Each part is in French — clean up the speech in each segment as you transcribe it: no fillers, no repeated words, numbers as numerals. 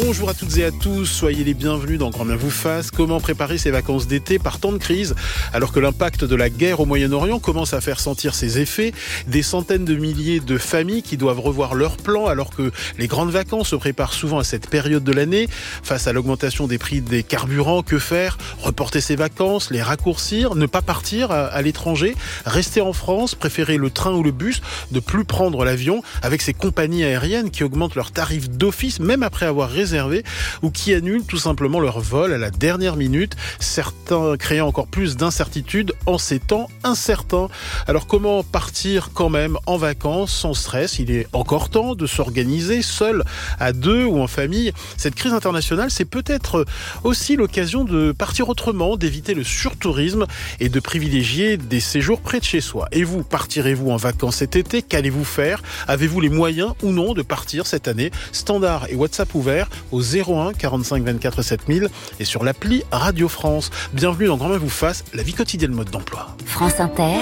Bonjour à toutes et à tous, soyez les bienvenus dans Grand Bien vous fasse. Comment préparer ses vacances d'été par temps de crise, alors que l'impact de la guerre au Moyen-Orient commence à faire sentir ses effets, des centaines de milliers de familles qui doivent revoir leurs plans alors que les grandes vacances se préparent souvent à cette période de l'année. Face à l'augmentation des prix des carburants, que faire? Reporter ses vacances, les raccourcir, ne pas partir à l'étranger, rester en France, préférer le train ou le bus, ne plus prendre l'avion, avec ces compagnies aériennes qui augmentent leurs tarifs d'office même après avoir réservé, ou qui annulent tout simplement leur vol à la dernière minute, certains créant encore plus d'incertitudes en ces temps incertains. Alors comment partir quand même en vacances sans stress? Il est encore temps de s'organiser seul, à deux ou en famille. Cette crise internationale, c'est peut-être aussi l'occasion de partir autrement, d'éviter le surtourisme et de privilégier des séjours près de chez soi. Et vous, partirez-vous en vacances cet été? Qu'allez-vous faire? Avez-vous les moyens ou non de partir cette année? Standard et WhatsApp ouvert au 01 45 24 7000 et sur l'appli Radio France. Bienvenue dans Grand Bien vous fasse, la vie quotidienne mode d'emploi. France Inter,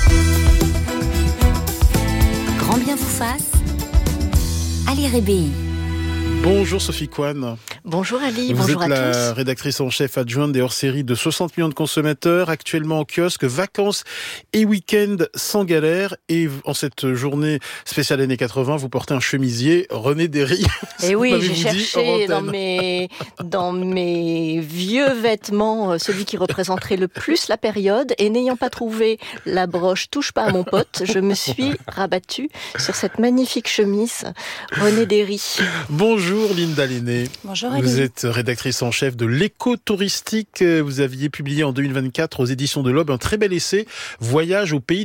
Grand Bien vous fasse, Ali Rébéi. Bonjour Sophie Coine. Bonjour Ali, Vous bonjour à êtes tous. la rédactrice en chef adjointe des hors-séries de 60 millions de consommateurs, actuellement en kiosque, vacances et week-end sans galère. Et en cette journée spéciale années 80, vous portez un chemisier René Derry. Et oui, j'ai cherché dans mes vieux vêtements celui qui représenterait le plus la période, et n'ayant pas trouvé la broche touche pas à mon pote, je me suis rabattue sur cette magnifique chemise René Derry. Bonjour Linda Lenné. Bonjour Ali. Vous êtes rédactrice en chef de l'éco-touristique. Vous aviez publié en 2024 aux éditions de l'Aube un très bel essai, Voyage au pays